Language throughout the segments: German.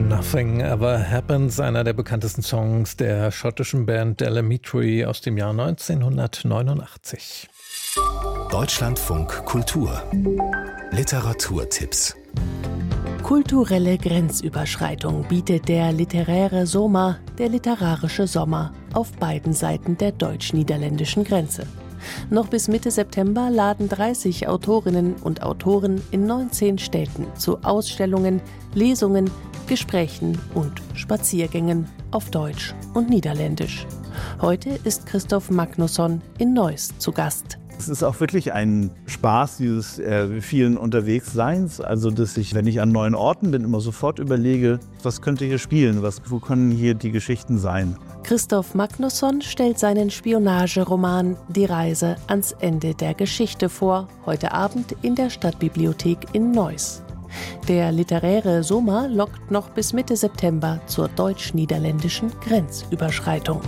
Nothing Ever Happens, einer der bekanntesten Songs der schottischen Band Delamitri aus dem Jahr 1989. Deutschlandfunk Kultur. Literaturtipps. Kulturelle Grenzüberschreitung bietet der Literaire Zomer, der literarische Sommer, auf beiden Seiten der deutsch-niederländischen Grenze. Noch bis Mitte September laden 30 Autorinnen und Autoren in 19 Städten zu Ausstellungen, Lesungen, Gesprächen und Spaziergängen auf Deutsch und Niederländisch. Heute ist Christoph Magnusson in Neuss zu Gast. Es ist auch wirklich ein Spaß, dieses vielen Unterwegsseins. Also, dass ich, wenn ich an neuen Orten bin, immer sofort überlege, was könnte hier spielen, wo können hier die Geschichten sein. Christoph Magnusson stellt seinen Spionageroman Die Reise ans Ende der Geschichte vor, heute Abend in der Stadtbibliothek in Neuss. Der literaire Sommer lockt noch bis Mitte September zur deutsch-niederländischen Grenzüberschreitung.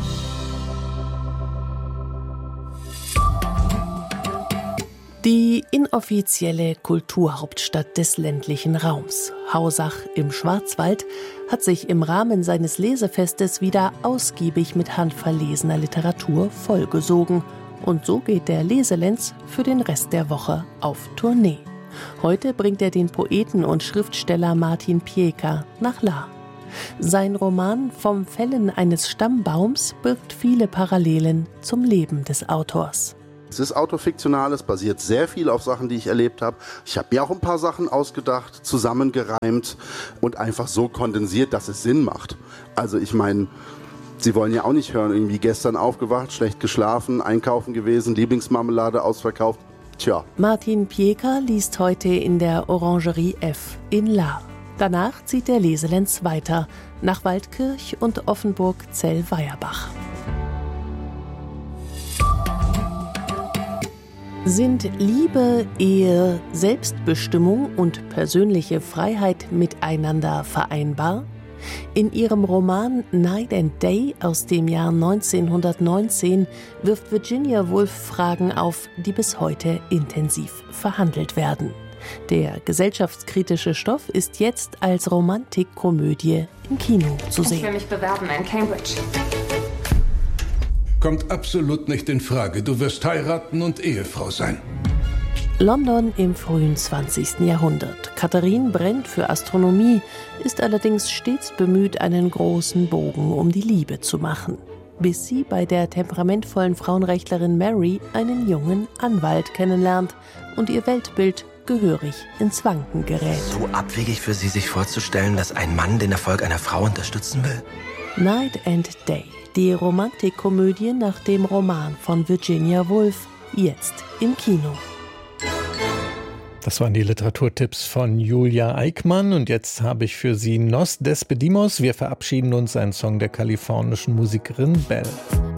Die inoffizielle Kulturhauptstadt des ländlichen Raums, Hausach im Schwarzwald, hat sich im Rahmen seines Lesefestes wieder ausgiebig mit handverlesener Literatur vollgesogen. Und so geht der Leselenz für den Rest der Woche auf Tournee. Heute bringt er den Poeten und Schriftsteller Martin Pieker nach Lahr. Sein Roman Vom Fällen eines Stammbaums birgt viele Parallelen zum Leben des Autors. Es ist autofiktional, es basiert sehr viel auf Sachen, die ich erlebt habe. Ich habe mir auch ein paar Sachen ausgedacht, zusammengereimt und einfach so kondensiert, dass es Sinn macht. Also ich meine, Sie wollen ja auch nicht hören, irgendwie gestern aufgewacht, schlecht geschlafen, einkaufen gewesen, Lieblingsmarmelade ausverkauft. Tja. Martin Pieker liest heute in der Orangerie F in Lahr. Danach zieht der Leselenz weiter nach Waldkirch und Offenburg-Zell-Weierbach. Sind Liebe, Ehe, Selbstbestimmung und persönliche Freiheit miteinander vereinbar? In ihrem Roman Night and Day aus dem Jahr 1919 wirft Virginia Woolf Fragen auf, die bis heute intensiv verhandelt werden. Der gesellschaftskritische Stoff ist jetzt als Romantikkomödie im Kino zu sehen. Ich will mich bewerben in Cambridge. Kommt absolut nicht in Frage. Du wirst heiraten und Ehefrau sein. London im frühen 20. Jahrhundert. Katharine brennt für Astronomie, ist allerdings stets bemüht, einen großen Bogen um die Liebe zu machen. Bis sie bei der temperamentvollen Frauenrechtlerin Mary einen jungen Anwalt kennenlernt und ihr Weltbild gehörig ins Wanken gerät. So abwegig für Sie, sich vorzustellen, dass ein Mann den Erfolg einer Frau unterstützen will? Night and Day. Die Romantikkomödie nach dem Roman von Virginia Woolf, jetzt im Kino. Das waren die Literaturtipps von Julia Eickmann und jetzt habe ich für Sie Nos Despedimos. Wir verabschieden uns, ein Song der kalifornischen Musikerin Belle.